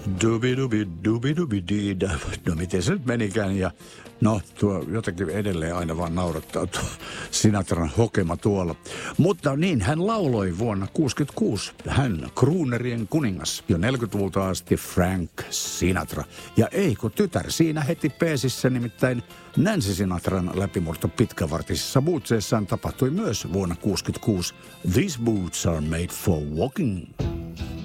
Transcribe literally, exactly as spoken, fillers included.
Dubi-dubi, dubi-dubi-dida. No miten se nyt menikään ja no tuo jotenkin edelleen aina vaan naurattaa tuo Sinatran hokema tuolla. Mutta niin hän lauloi vuonna kuusikymmentäkuusi. Hän croonerien kuningas jo neljäkymmentäluvulta asti Frank Sinatra. Ja ei kun tytär siinä heti peesissä, nimittäin Nancy Sinatran läpimurto pitkävartisissa bootseissaan tapahtui myös vuonna kuusikymmentäkuusi. These boots are made for walking.